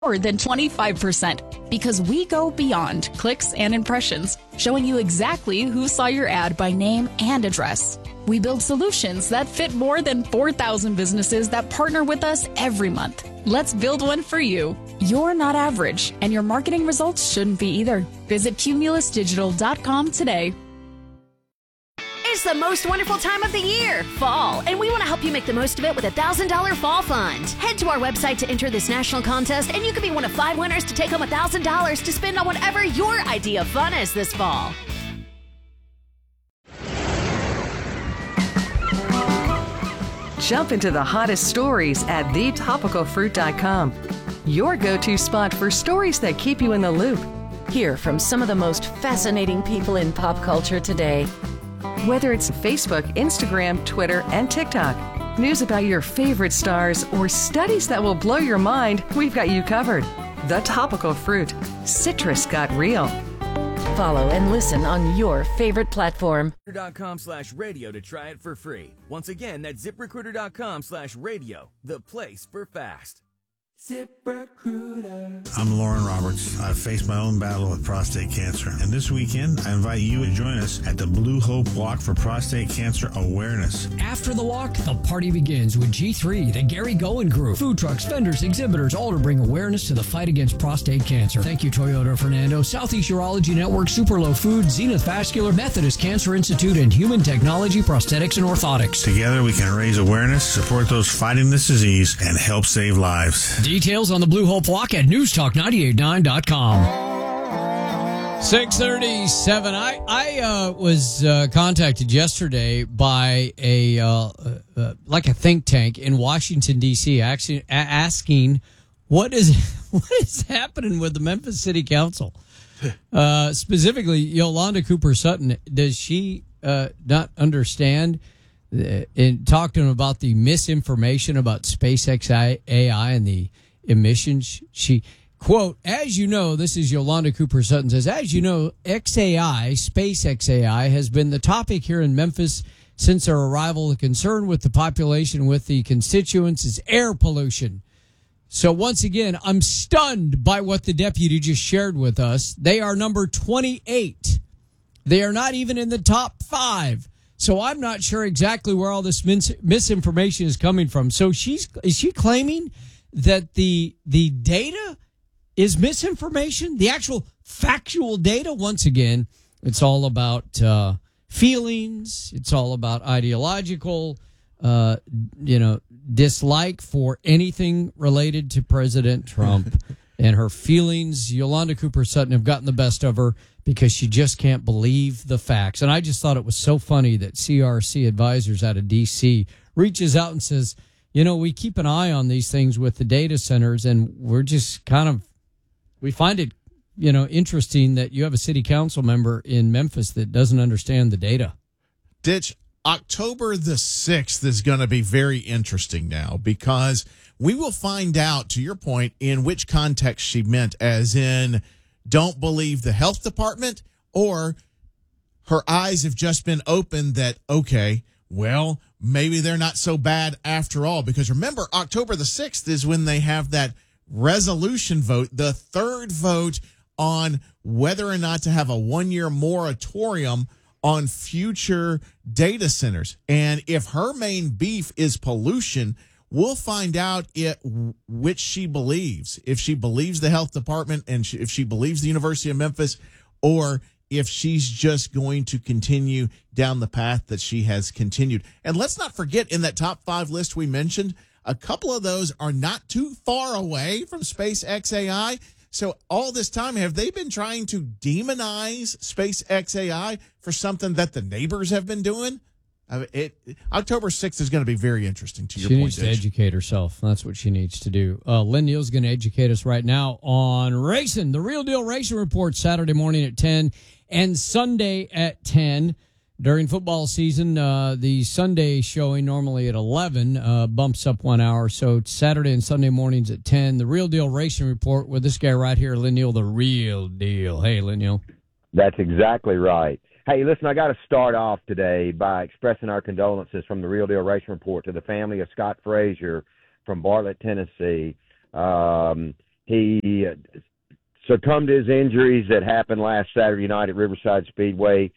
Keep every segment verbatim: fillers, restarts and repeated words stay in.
more than twenty-five percent because we go beyond clicks and impressions, showing you exactly who saw your ad by name and address. We build solutions that fit more than four thousand businesses that partner with us every month. Let's build one for you. You're not average, and your marketing results shouldn't be either. Visit cumulus digital dot com today. It's the most wonderful time of the year, fall, and we want to help you make the most of it with a one thousand dollars Fall Fund. Head to our website to enter this national contest, and you could be one of five winners to take home one thousand dollars to spend on whatever your idea of fun is this fall. Jump into the hottest stories at the topical fruit dot com. Your go-to spot for stories that keep you in the loop. Hear from some of the most fascinating people in pop culture today. Whether it's Facebook, Instagram, Twitter, and TikTok, news about your favorite stars, or studies that will blow your mind, we've got you covered. The Topical Fruit. Citrus got real. Follow and listen on your favorite platform. ZipRecruiter.com slash radio to try it for free. Once again, that's ZipRecruiter.com slash radio, the place for fast. ZipRecruiter. I'm Lauren Roberts. I've faced my own battle with prostate cancer, and this weekend I invite you to join us at the Blue Hope Walk for Prostate Cancer Awareness. After the walk, the party begins with G three, the Gary Goen Crew, food trucks, vendors, exhibitors, all to bring awareness to the fight against prostate cancer. Thank you, Toyota Fernando, Southeast Urology Network, Superlow Food, Zenith Vascular, Methodist Cancer Institute, and Human Technology Prosthetics and Orthotics. Together we can raise awareness, support those fighting this disease, and help save lives. Details on the Blue Hope Walk at news talk nine eight nine dot com. six thirty-seven. I, I uh, was uh, contacted yesterday by a uh, uh, like a think tank in Washington, D C, actually asking what is what is happening with the Memphis City Council. Uh, specifically, Yolanda Cooper Sutton. Does she uh, not understand uh, and talk to him about the misinformation about SpaceX A I and the emissions? She, quote, as you know, this is Yolanda Cooper Sutton says, as you know, X A I, SpaceX A I, has been the topic here in Memphis since their arrival. The concern with the population, with the constituents, is air pollution. So once again, I'm stunned by what the deputy just shared with us. They are number twenty-eight. They are not even in the top five. So I'm not sure exactly where all this mis- misinformation is coming from. So she's is she claiming that the the data is misinformation? The actual factual data? Once again, it's all about uh, feelings. It's all about ideological, uh, you know, dislike for anything related to President Trump. And her feelings, Yolanda Cooper Sutton, have gotten the best of her because she just can't believe the facts. And I just thought it was so funny that C R C Advisors out of D C reaches out and says, you know, we keep an eye on these things with the data centers, and we're just kind of, we find it, you know, interesting that you have a city council member in Memphis that doesn't understand the data. Ditch, October the sixth is going to be very interesting now, because we will find out, to your point, in which context she meant, as in don't believe the health department, or her eyes have just been opened that, okay, well, maybe they're not so bad after all. Because remember, October the sixth is when they have that resolution vote, the third vote on whether or not to have a one-year moratorium on future data centers. And if her main beef is pollution, we'll find out it, which she believes. If she believes the health department, and she, if she believes the University of Memphis, or if she's just going to continue down the path that she has continued. And let's not forget, in that top five list we mentioned, a couple of those are not too far away from SpaceX A I. So all this time, have they been trying to demonize SpaceX A I for something that the neighbors have been doing? I mean, it, October sixth is going to be very interesting, to your she point. She needs to educate herself. That's what she needs to do. Uh, Lynn Neal's going to educate us right now on racing. The Real Deal Racing Report, Saturday morning at ten and Sunday at ten. During football season, uh, the Sunday showing, normally at eleven, uh, bumps up one hour. So Saturday and Sunday mornings at ten. The Real Deal Racing Report with this guy right here, Lynn Neal, the real deal. Hey, Lynn Neal. That's exactly right. Hey, listen, I got to start off today by expressing our condolences from the Real Deal Racing Report to the family of Scott Frazier from Bartlett, Tennessee. Um, he succumbed to his injuries that happened last Saturday night at Riverside Speedway.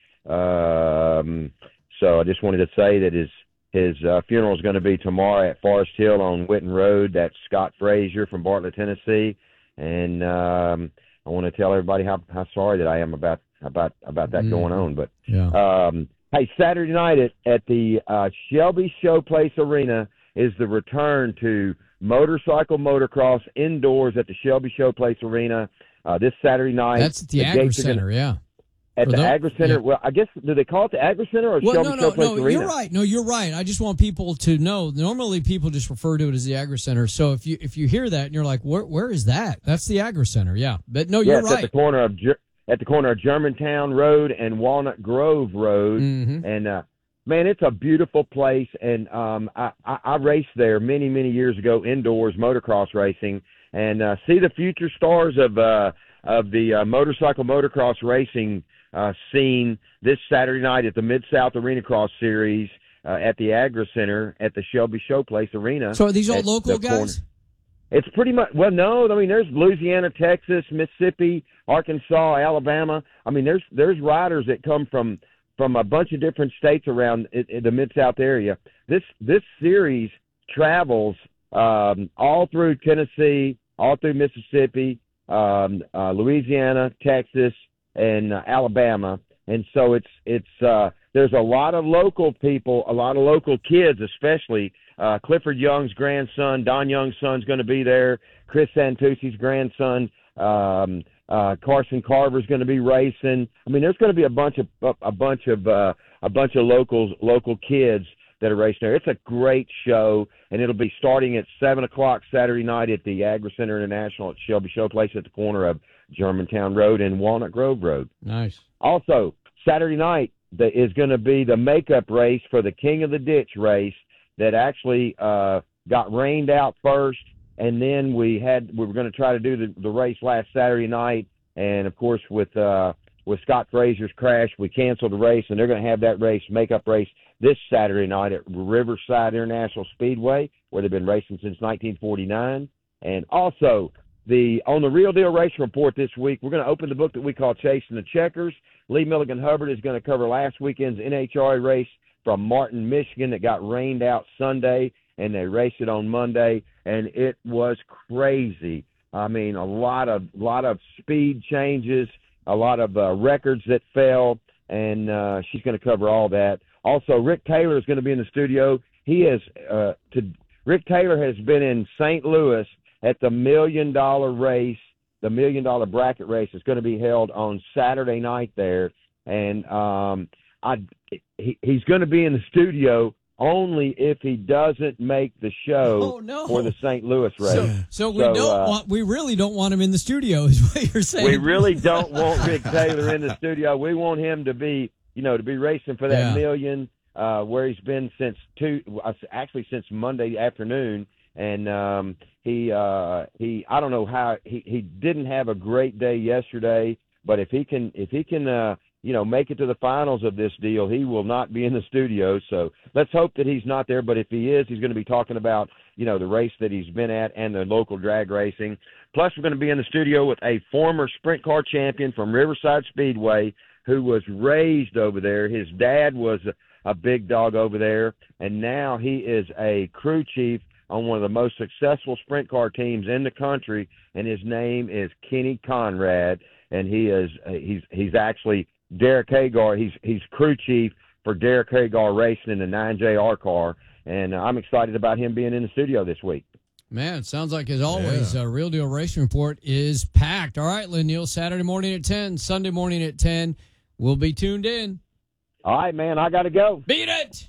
Um, so I just wanted to say that his his uh, funeral is going to be tomorrow at Forest Hill on Witten Road. That's Scott Frazier from Bartlett, Tennessee, and um, I want to tell everybody how, how sorry that I am about about about that mm. going on. But yeah. um, hey, Saturday night at at the uh, Shelby Showplace Arena is the return to motorcycle motocross indoors at the Shelby Showplace Arena uh, this Saturday night. That's at the, the Agri Center, gonna, yeah. At or the the, Agri Center. Yeah. Well, I guess, do they call it the Agri Center or well, Shelby no, no, Showplace no, Arena? You're right. No, you're right. I just want people to know. Normally, people just refer to it as the Agri Center. So if you if you hear that and you're like, where where is that? That's the Agri Center. Yeah, but no, you're yeah, it's right. At the corner of at the corner of Germantown Road and Walnut Grove Road, mm-hmm. and uh, man, it's a beautiful place. And um, I, I, I raced there many many years ago indoors motocross racing, and uh, see the future stars of uh, of the uh, motorcycle motocross racing Uh, scene this Saturday night at the Mid-South Arena Cross Series uh, at the Agri Center at the Shelby Showplace Arena. So are these all local the guys? It's pretty much, well, no, I mean, there's Louisiana, Texas, Mississippi, Arkansas, Alabama. I mean, there's there's riders that come from, from a bunch of different states around it, it, the Mid-South area. This, this series travels um, all through Tennessee, all through Mississippi, um, uh, Louisiana, Texas, and uh, Alabama, and so it's it's uh, there's a lot of local people, a lot of local kids, especially uh, Clifford Young's grandson, Don Young's son's going to be there. Chris Santucci's grandson, um, uh, Carson Carver's going to be racing. I mean, there's going to be a bunch of a, a bunch of uh, a bunch of locals, local kids that are racing there. It's a great show, and it'll be starting at seven o'clock Saturday night at the Agri Center International at Shelby Showplace at the corner of Germantown Road and Walnut Grove Road. Nice. Also, Saturday night the, is going to be the makeup race for the King of the Ditch race that actually uh, got rained out first, and then we had we were going to try to do the, the race last Saturday night, and of course with uh, with Scott Frazier's crash, we canceled the race, and they're going to have that race, makeup race, this Saturday night at Riverside International Speedway, where they've been racing since nineteen forty-nine, and also. The on the Real Deal Racing Report this week, we're going to open the book that we call Chasing the Checkers. Lee Milligan Hubbard is going to cover last weekend's N H R A race from Martin, Michigan that got rained out Sunday, and they raced it on Monday, and it was crazy. I mean, a lot of lot of speed changes, a lot of uh, records that fell, and uh, she's going to cover all that. Also, Rick Taylor is going to be in the studio. He is uh, to Rick Taylor has been in Saint Louis at the million dollar race, the million dollar bracket race is going to be held on Saturday night there. And um, I, he, he's going to be in the studio only if he doesn't make the show oh, no. for the Saint Louis race. So, so we so, don't uh, want, we really don't want him in the studio is what you're saying. We really don't want Rick Taylor in the studio. We want him to be, you know, to be racing for that yeah. million, uh, where he's been since two, actually since Monday afternoon. And um, he uh, he I don't know how he, he didn't have a great day yesterday, but if he can if he can uh, you know make it to the finals of this deal, he will not be in the studio. So let's hope that he's not there. But if he is, he's going to be talking about you know the race that he's been at and the local drag racing. Plus, we're going to be in the studio with a former sprint car champion from Riverside Speedway who was raised over there. His dad was a, a big dog over there, and now he is a crew chief on one of the most successful sprint car teams in the country, and his name is Kenny Conrad, and he is he's he's actually Derek Hagar. He's he's crew chief for Derek Hagar Racing in the nine J R car, and I'm excited about him being in the studio this week. Man, it sounds like, as always, yeah. uh, Real Deal Racing Report is packed. All right, Lynn Neal, Saturday morning at ten, Sunday morning at ten. We'll be tuned in. All right, man, I got to go. Beat it!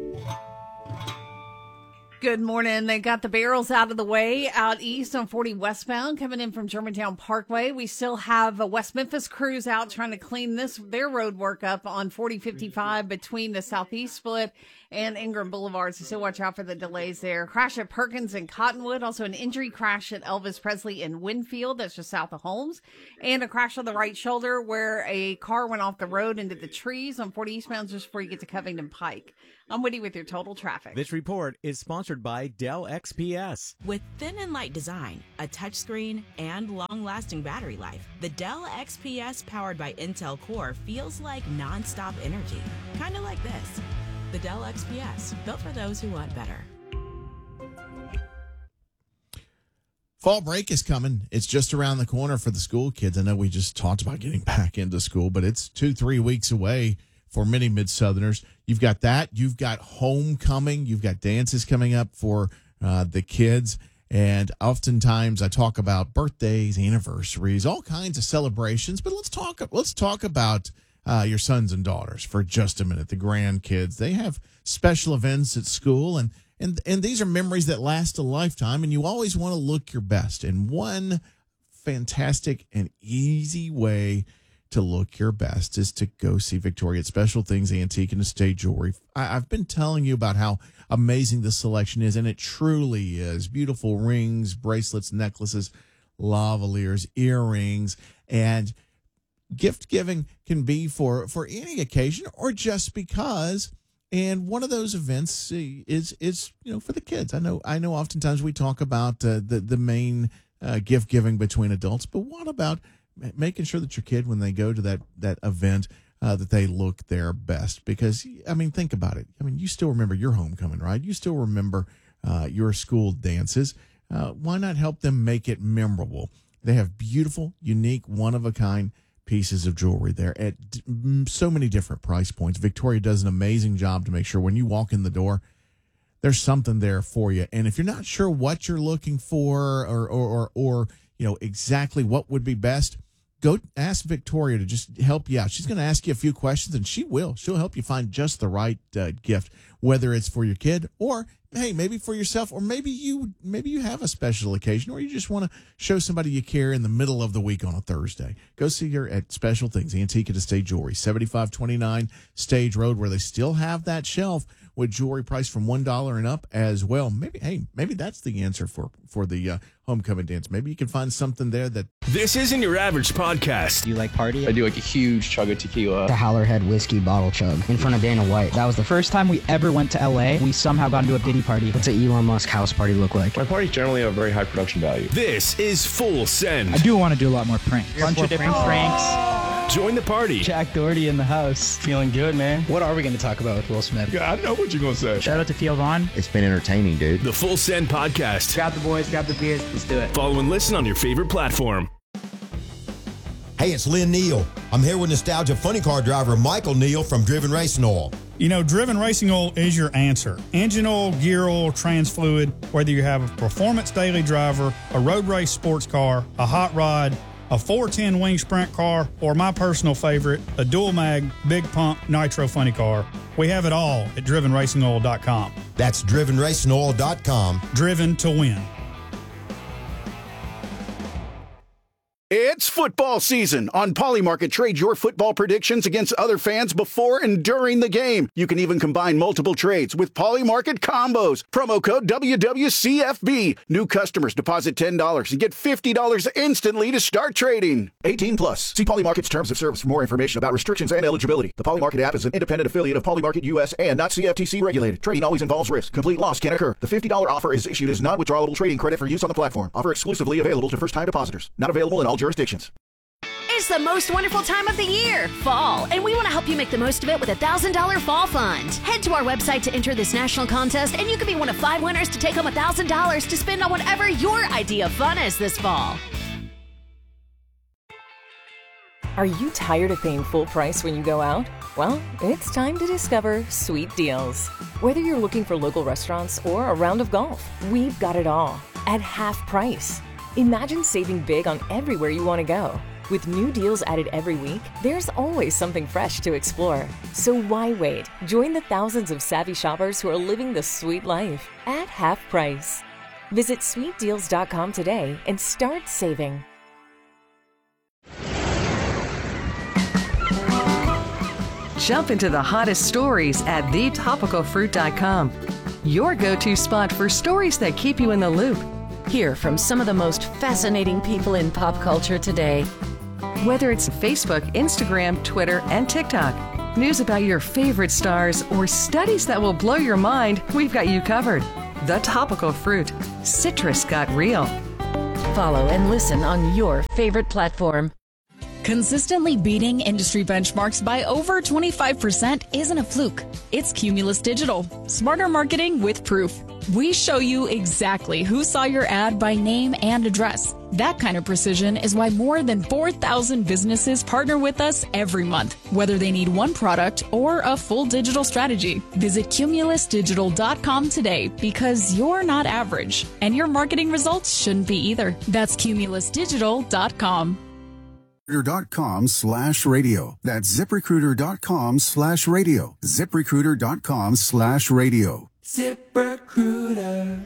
Good morning. They got the barrels out of the way out east on forty westbound coming in from Germantown Parkway. We still have a West Memphis crews out trying to clean this their road work up on forty fifty-five between the Southeast Split and Ingram Boulevard. So still watch out for the delays there. Crash at Perkins and Cottonwood. Also an injury crash at Elvis Presley in Winfield. That's just south of Holmes. And a crash on the right shoulder where a car went off the road into the trees on forty eastbound just before you get to Covington Pike. I'm Woody with your total traffic. This report is sponsored sponsored by Dell X P S. With thin and light design, a touchscreen, and long-lasting battery life, the Dell X P S powered by Intel Core feels like non-stop energy. Kind of like this. The Dell X P S, built for those who want better. Fall break is coming. It's just around the corner for the school kids. I know we just talked about getting back into school, but it's two, three weeks away for many Mid-Southerners. You've got that. You've got homecoming. You've got dances coming up for uh, the kids. And oftentimes I talk about birthdays, anniversaries, all kinds of celebrations. But let's talk, let's talk about uh, your sons and daughters for just a minute, the grandkids. They have special events at school, and And and these are memories that last a lifetime, and you always want to look your best. And one fantastic and easy way to look your best is to go see Victoria at Special Things Antique and Estate Jewelry. I, I've been telling you about how amazing this selection is, and it truly is. Beautiful rings, bracelets, necklaces, lavaliers, earrings, and gift giving can be for, for any occasion or just because. And one of those events is is you know for the kids. I know I know. Oftentimes we talk about uh, the the main uh, gift giving between adults, but what about making sure that your kid, when they go to that that event, uh, that they look their best? Because I mean, think about it. I mean, you still remember your homecoming, right? You still remember uh, your school dances. Uh, why not help them make it memorable? They have beautiful, unique, one of a kind pieces of jewelry there at so many different price points. Victoria does an amazing job to make sure when you walk in the door, there's something there for you. And if you're not sure what you're looking for or, or, or, or you know, exactly what would be best, go ask Victoria to just help you out. She's going to ask you a few questions, and she will. She'll help you find just the right uh, gift, whether it's for your kid or, hey, maybe for yourself, or maybe you maybe you have a special occasion, or you just want to show somebody you care in the middle of the week on a Thursday. Go see her at Special Things Antique and Estate Jewelry, seventy-five twenty-nine Stage Road, where they still have that shelf with jewelry priced from one dollar and up as well. Maybe, hey, maybe that's the answer for, for the uh, homecoming dance. Maybe you can find something there that... This isn't your average podcast. Do you like party? I do like a huge chug of tequila. The Howlerhead whiskey bottle chug in front of Dana White. That was the first time we ever went to L A. We somehow got into a Diddy party. What's an Elon Musk house party look like? My parties generally have a very high production value. This is Full Send. I do want to do a lot more pranks. A bunch of different pranks. Join the party. Jack Doherty in the house. Feeling good, man. What are we going to talk about with Will Smith? Yeah, I know what you're going to say. Shout out to Theo Vaughn. It's been entertaining, dude. The Full Send Podcast. Grab the boys, grab the beers. Let's do it. Follow and listen on your favorite platform. Hey, it's Lynn Neal. I'm here with nostalgia funny car driver Michael Neal from Driven Racing Oil. You know, Driven Racing Oil is your answer. Engine oil, gear oil, trans fluid, whether you have a performance daily driver, a road race sports car, a hot rod, a four ten wing sprint car, or my personal favorite, a dual mag, big pump, nitro funny car. We have it all at driven racing oil dot com. That's driven racing oil dot com. Driven to win. It's football season. On Polymarket, trade your football predictions against other fans before and during the game. You can even combine multiple trades with Polymarket combos. Promo code W W C F B. New customers deposit ten dollars and get fifty dollars instantly to start trading. eighteen plus. See Polymarket's terms of service for more information about restrictions and eligibility. The Polymarket app is an independent affiliate of Polymarket U S and not C F T C regulated. Trading always involves risk. Complete loss can occur. The fifty dollars offer is issued as non-withdrawable trading credit for use on the platform. Offer exclusively available to first-time depositors. Not available in all jurisdictions. It's the most wonderful time of the year, fall, and we want to help you make the most of it with a one thousand dollars fall fund. Head to our website to enter this national contest, and you could be one of five winners to take home one thousand dollars to spend on whatever your idea of fun is this fall. Are you tired of paying full price when you go out? Well, it's time to discover Sweet Deals. Whether you're looking for local restaurants or a round of golf, we've got it all at half price. Imagine saving big on everywhere you want to go. With new deals added every week, there's always something fresh to explore. So why wait? Join the thousands of savvy shoppers who are living the sweet life at half price. Visit sweet deals dot com today and start saving. Jump into the hottest stories at the topical fruit dot com. Your go-to spot for stories that keep you in the loop. Hear from some of the most fascinating people in pop culture today. Whether it's Facebook, Instagram, Twitter, and TikTok, news about your favorite stars, or studies that will blow your mind, we've got you covered. the topical fruit. Citrus got real. Follow and listen on your favorite platform. Consistently beating industry benchmarks by over twenty-five percent isn't a fluke. It's Cumulus Digital. Smarter marketing with proof. We show you exactly who saw your ad by name and address. That kind of precision is why more than four thousand businesses partner with us every month, whether they need one product or a full digital strategy. Visit cumulus digital dot com today because you're not average, and your marketing results shouldn't be either. That's cumulus digital dot com. ZipRecruiter.com slash radio. That's ZipRecruiter.com slash radio. ZipRecruiter.com slash radio. ZipRecruiter.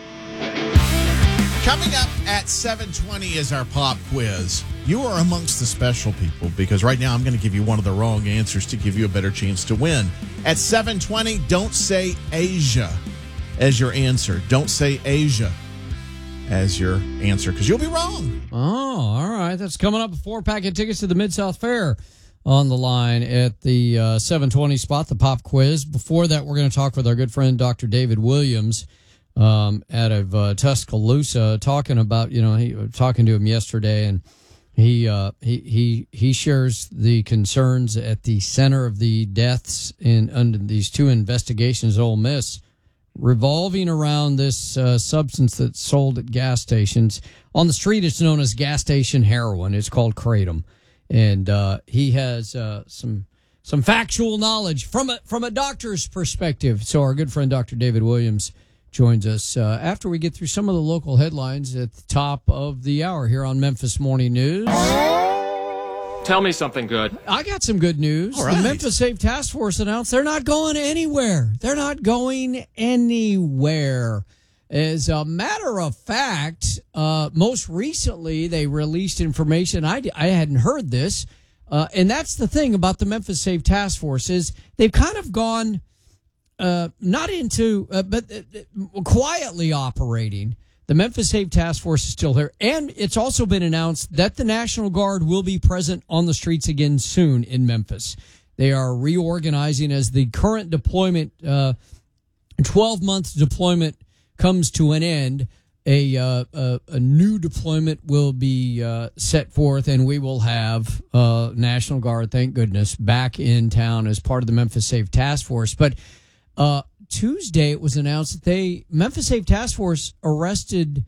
Coming up at seven twenty is our pop quiz. You are amongst the special people because right now I'm going to give you one of the wrong answers to give you a better chance to win. At seven twenty, don't say Asia as your answer. Don't say Asia as your answer because you'll be wrong. Oh, all right. That's coming up. Four packet tickets to the Mid-South Fair on the line at the uh, seven twenty spot, the pop quiz. Before that, we're going to talk with our good friend, Doctor David Williams, um, out of uh, Tuscaloosa, talking about, you know, he talking to him yesterday, and he, uh, he, he, he shares the concerns at the center of the deaths in under these two investigations at Ole Miss, revolving around this uh, substance that's sold at gas stations. On the street, it's known as gas station heroin. It's called Kratom. And uh, he has uh, some some factual knowledge from a, from a doctor's perspective. So our good friend Doctor David Williams joins us uh, after we get through some of the local headlines at the top of the hour here on Memphis Morning News. Tell me something good. I got some good news. All right. The Memphis Safe Task Force announced they're not going anywhere. They're not going anywhere. As a matter of fact, uh, most recently they released information. I, I hadn't heard this. Uh, and that's the thing about the Memphis Safe Task Force is they've kind of gone uh, not into, uh, but uh, quietly operating. The Memphis Safe Task Force is still there. And it's also been announced that the National Guard will be present on the streets again soon in Memphis. They are reorganizing as the current deployment, uh, twelve-month deployment comes to an end. A, uh, a, a new deployment will be uh, set forth, and we will have uh, National Guard, thank goodness, back in town as part of the Memphis Safe Task Force. But uh Tuesday, it was announced that they Memphis Safe Task Force arrested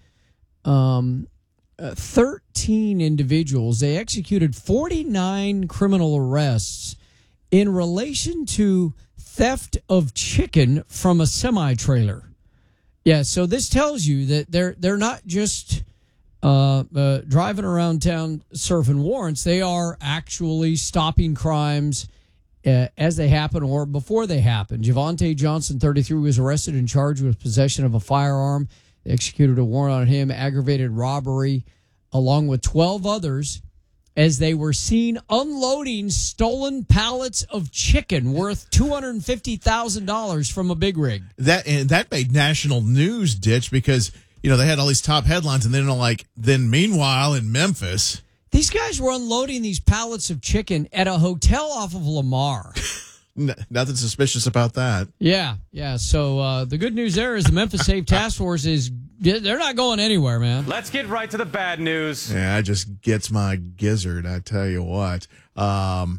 um, uh, thirteen individuals. They executed forty-nine criminal arrests in relation to theft of chicken from a semi-trailer. Yeah, so this tells you that they're they're not just uh, uh, driving around town serving warrants. They are actually stopping crimes Uh, as they happen or before they happen. Javante Johnson, thirty-three, was arrested and charged with possession of a firearm. They executed a warrant on him, aggravated robbery, along with twelve others, as they were seen unloading stolen pallets of chicken worth two hundred fifty thousand dollars from a big rig. That and that made national news, Ditch, because, you know, they had all these top headlines, and then like, then meanwhile in Memphis, these guys were unloading these pallets of chicken at a hotel off of Lamar. N- nothing suspicious about that. Yeah, yeah. So uh, the good news there is the Memphis Safe Task Force is, they're not going anywhere, man. Let's get right to the bad news. Yeah, it just gets my gizzard, I tell you what. Um,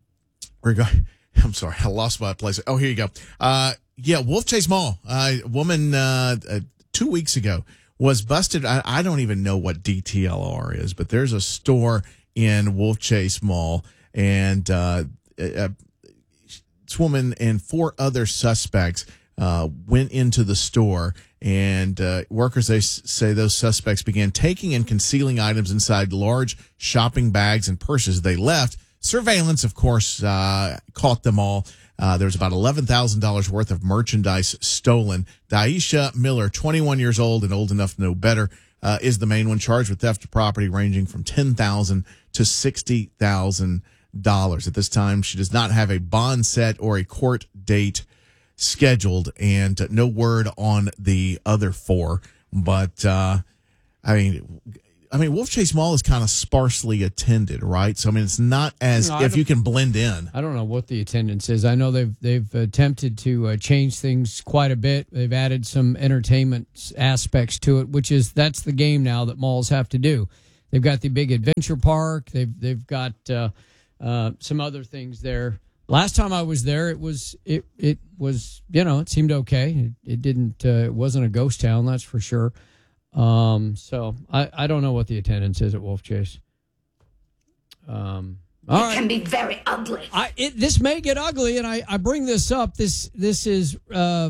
we're going, I'm sorry, I lost my place. Oh, here you go. Uh, yeah, Wolf Chase Mall. Uh, a woman uh, uh, two weeks ago was busted. I, I don't even know what D T L R is, but there's a store in Wolf Chase Mall, and uh, uh, this woman and four other suspects uh, went into the store, and uh, workers, they s- say those suspects began taking and concealing items inside large shopping bags and purses they left. Surveillance, of course, uh, caught them all. Uh, there was about eleven thousand dollars worth of merchandise stolen. Daisha Miller, twenty-one years old and old enough to know better, uh, is the main one, charged with theft of property ranging from ten thousand dollars to sixty thousand dollars. At this time, she does not have a bond set or a court date scheduled, and no word on the other four. But, uh, I mean, I mean, Wolf Chase Mall is kind of sparsely attended, right? So I mean, it's not as No, I if don't- you can blend in. I don't know what the attendance is. I know they've they've attempted to uh, change things quite a bit. They've added some entertainment aspects to it, which is that's the game now that malls have to do. They've got the big adventure park. They've they've got uh, uh, some other things there. Last time I was there, it was it it was you know it seemed okay. It, it didn't uh, it wasn't a ghost town, that's for sure. Um, so I, I don't know what the attendance is at Wolf Chase. Um, all It right. can be very ugly. I, it, this may get ugly, and I, I bring this up. This this is uh,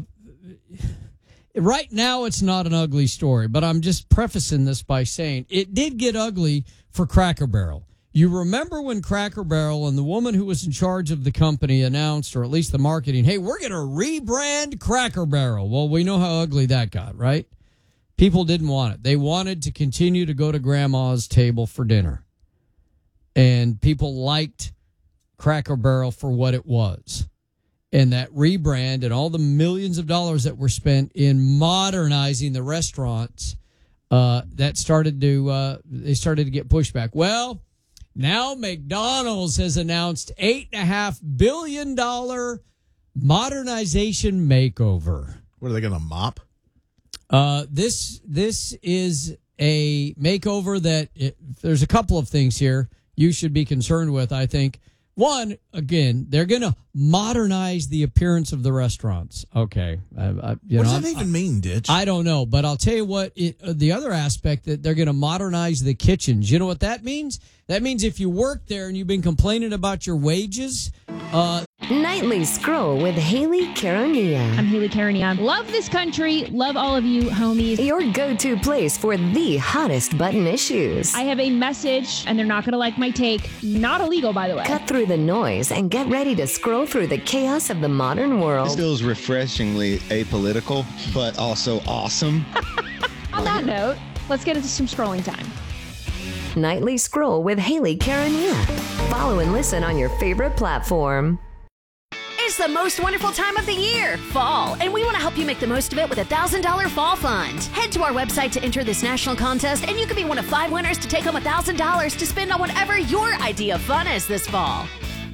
right now. It's not an ugly story, but I'm just prefacing this by saying it did get ugly for Cracker Barrel. You remember when Cracker Barrel and the woman who was in charge of the company announced, or at least the marketing, hey, we're going to rebrand Cracker Barrel. Well, we know how ugly that got, right? People didn't want it. They wanted to continue to go to grandma's table for dinner. And people liked Cracker Barrel for what it was. And that rebrand and all the millions of dollars that were spent in modernizing the restaurants, uh, that started to, uh, they started to get pushback. Well, now McDonald's has announced eight and a half billion dollar modernization makeover. What are they going to mop? Uh, this this is a makeover that it, there's a couple of things here you should be concerned with, I think. One, again, they're going to modernize the appearance of the restaurants. Okay. I, I, you What know, does that I'm- even mean, Ditch? I don't know, but I'll tell you what, it, uh, the other aspect that they're going to modernize the kitchens. You know what that means? That means if you work there and you've been complaining about your wages, uh, Nightly Scroll with Haley Caronia. I'm Haley Caronia. Love this country. Love all of you, homies. Your go-to place for the hottest button issues. I have a message, and they're not going to like my take. Not illegal, by the way. Cut through the noise and get ready to scroll through the chaos of the modern world. This feels refreshingly apolitical, but also awesome. On that note, let's get into some scrolling time. Nightly Scroll with Haley Caronia. Follow and listen on your favorite platform. It's the most wonderful time of the year, fall, and we want to help you make the most of it with a one thousand dollars fall fund. Head to our website to enter this national contest, and you could be one of five winners to take home one thousand dollars to spend on whatever your idea of fun is this fall.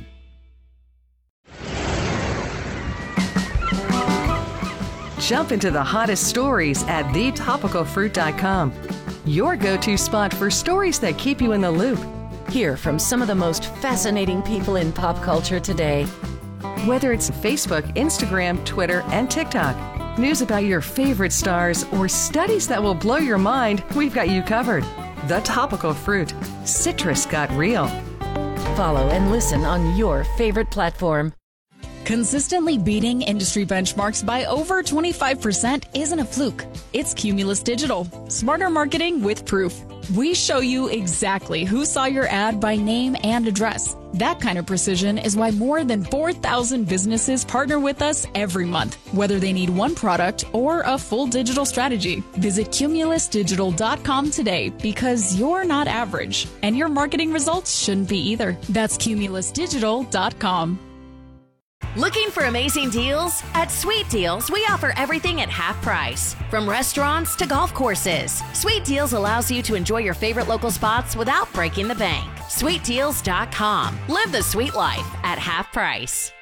Jump into the hottest stories at the topical fruit dot com. Your go-to spot for stories that keep you in the loop. Hear from some of the most fascinating people in pop culture today. Whether it's Facebook, Instagram, Twitter, and TikTok, news about your favorite stars, or studies that will blow your mind, we've got you covered. The Topical Fruit. Citrus got real. Follow and listen on your favorite platform. Consistently beating industry benchmarks by over twenty-five percent isn't a fluke. It's Cumulus Digital. Smarter marketing with proof. We show you exactly who saw your ad by name and address. That kind of precision is why more than four thousand businesses partner with us every month, whether they need one product or a full digital strategy. Visit cumulus digital dot com today because you're not average, and your marketing results shouldn't be either. That's cumulus digital dot com. Looking for amazing deals? At Sweet Deals, we offer everything at half price. From restaurants to golf courses, Sweet Deals allows you to enjoy your favorite local spots without breaking the bank. sweet deals dot com. Live the sweet life at half price.